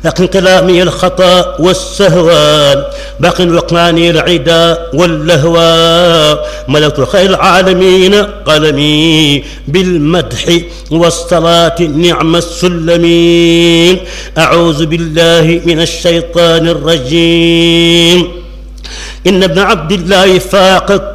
باق كلامي الخطا والسهوان، باق وقاني العدا واللهوى، ملكت خير العالمين قلمي بالمدح والصلاة نعم السلمين. أعوذ بالله من الشيطان الرجيم. إن ابن عبد الله فاق